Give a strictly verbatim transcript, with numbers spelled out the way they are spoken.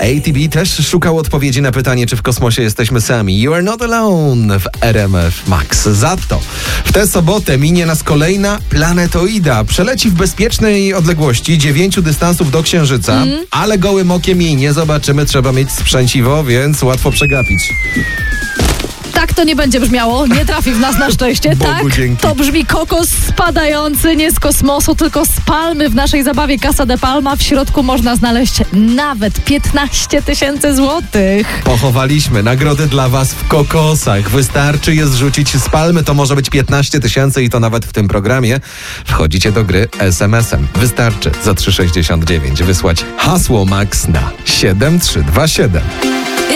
A T B też szukał odpowiedzi na pytanie, czy w kosmosie jesteśmy sami. You are not alone w R M F Max. Za to w tę sobotę minie nas kolejna planetoida. Przeleci w bezpiecznej odległości dziewięciu dystansów do Księżyca, mm. ale gołym okiem jej nie zobaczymy. Trzeba mieć sprzęciwo, więc łatwo przegapić. Tak to nie będzie brzmiało, nie trafi w nas na szczęście. Bogu tak, dzięki. To brzmi kokos spadający nie z kosmosu, tylko z palmy w naszej zabawie Casa de Palma. W środku można znaleźć nawet piętnaście tysięcy złotych. Pochowaliśmy nagrody dla was w kokosach. Wystarczy je zrzucić z palmy, to może być piętnaście tysięcy i to nawet w tym programie. Wchodzicie do gry es em esem. Wystarczy za trzy sześćdziesiąt dziewięć wysłać hasło Max na siedem trzy dwa siedem.